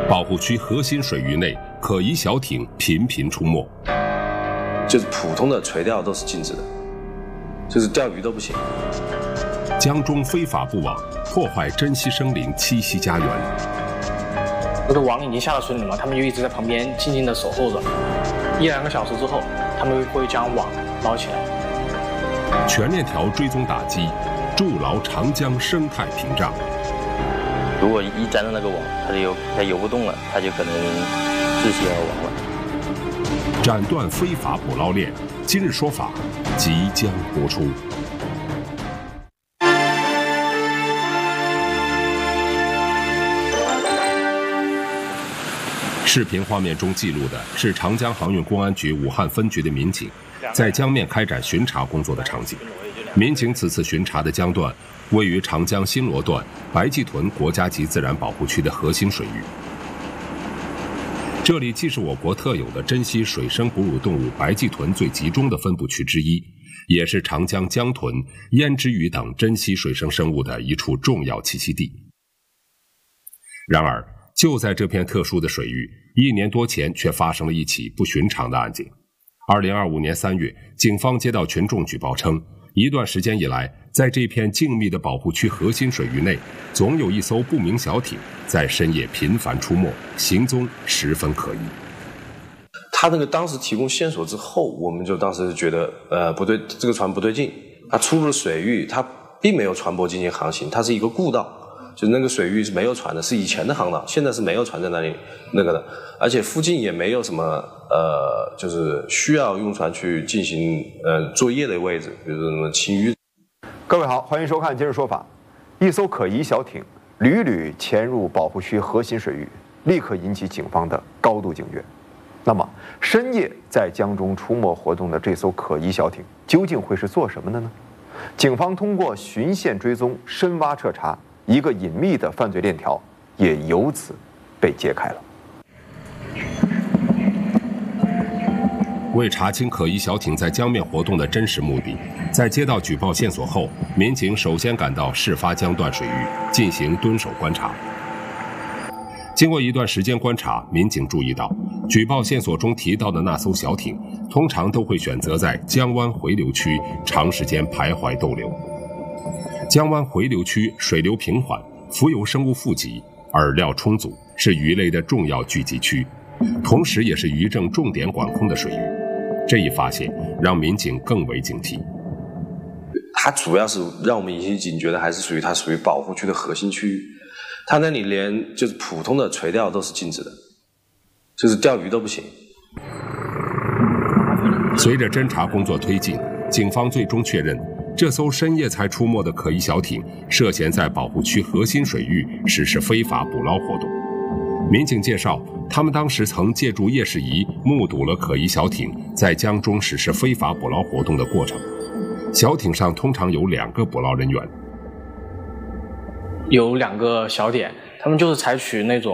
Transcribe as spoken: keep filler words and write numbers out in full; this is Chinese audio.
保护区核心水域内，可疑小艇频频出没。 就是普通的垂钓都是禁止的，就是钓鱼都不行。 江中非法布网，破坏珍稀生灵栖息家园。 那个网已经下了水里了，他们就一直在旁边静静的守候着。一两个小时之后，他们会将网捞起来。 全链条追踪打击，筑牢长江生态屏障。 如果一沾到那个网，它就游，它游不动了，它就可能窒息而亡了。 斩断非法捕捞链，今日说法即将播出。视频画面中记录的是长江航运公安局武汉分局的民警在江面开展巡查工作的场景。民警此次巡查的江段位于长江新罗段白暨豚国家级自然保护区的核心水域。这里既是我国特有的珍稀水生哺乳动物白暨豚最集中的分布区之一，也是长江江豚、胭脂鱼等珍稀水生生物的一处重要栖息地。然而，就在这片特殊的水域，一年多前却发生了一起不寻常的案件。二零二五年三月，警方接到群众举报称，一段时间以来，在这片静谧的保护区核心水域内，总有一艘不明小艇在深夜频繁出没，行踪十分可疑。 他那个当时提供线索之后，我们就当时觉得，呃，不对，这个船不对劲。它出入水域，它并没有船舶进行航行，它是一个故道。就是那个水域是没有船的，是以前的航道，现在是没有船在那里那个的，而且附近也没有什么呃，就是需要用船去进行呃作业的位置，比如说什么清淤。 各位好，欢迎收看《今日说法》。一艘可疑小艇屡屡潜入保护区核心水域，立刻引起警方的高度警觉。那么，深夜在江中出没活动的这艘可疑小艇究竟会是做什么的呢？警方通过循线追踪、深挖彻查，一个隐秘的犯罪链条也由此被揭开了。 为查清可疑小艇在江面活动的真实目的，在接到举报线索后，民警首先赶到事发江段水域进行蹲守观察。经过一段时间观察，民警注意到，举报线索中提到的那艘小艇，通常都会选择在江湾回流区长时间徘徊逗留。江湾回流区水流平缓，浮游生物富集，饵料充足，是鱼类的重要聚集区，同时也是渔政重点管控的水域。这一发现让民警更为警惕。 它主要是让我们引起警觉的，还是属于它属于保护区的核心区域。它那里连就是普通的垂钓都是禁止的，就是钓鱼都不行。 随着侦查工作推进，警方最终确认，这艘深夜才出没的可疑小艇涉嫌在保护区核心水域实施非法捕捞活动。民警介绍，他们当时曾借助夜视仪目睹了可疑小艇在江中实施非法捕捞活动的过程。小艇上通常有两个捕捞人员， 有两个小点，他们就是采取那种